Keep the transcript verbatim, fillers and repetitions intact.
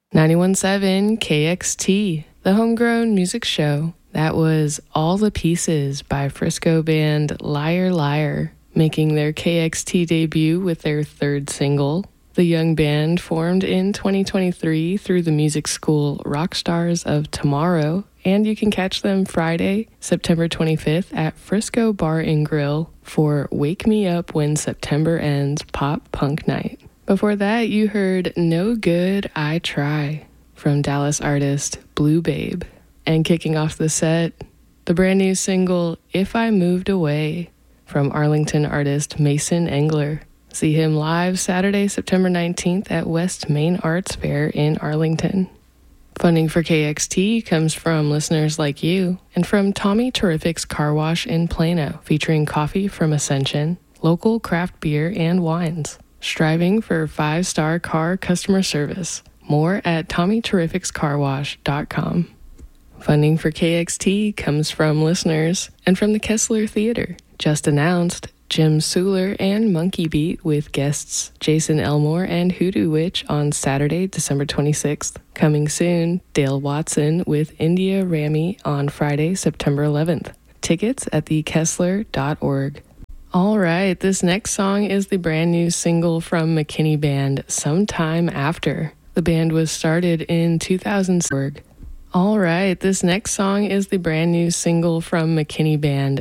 ninety-one point seven K X T, the homegrown music show. That was All the Pieces by Frisco band Liar Liar, making their K X T debut with their third single. The young band formed in twenty twenty-three through the music school Rockstars of Tomorrow, and you can catch them Friday, September twenty-fifth at Frisco Bar and Grill for Wake Me Up When September Ends Pop Punk Night. Before that, you heard No Good, I Try from Dallas artist Blue Babe. And kicking off the set, the brand new single If I Moved Away from Arlington artist Mason Engler. See him live Saturday, September nineteenth at West Main Arts Fair in Arlington. Funding for K X T comes from listeners like you and from Tommy Terrific's Car Wash in Plano, featuring coffee from Ascension, local craft beer and wines. Striving for five-star car customer service. More at tommy terrifics car wash dot com. Funding for K X T comes from listeners and from the Kessler Theater. Just announced, Jim Suler and Monkey Beat with guests Jason Elmore and Hoodoo Witch on Saturday, December twenty-sixth. Coming soon, Dale Watson with India Rami on Friday, September eleventh. Tickets at the kessler dot org. All right, this next song is the brand new single from McKinney Band, Sometime After. The band was started in two thousand. All right, this next song is the brand new single from McKinney Band,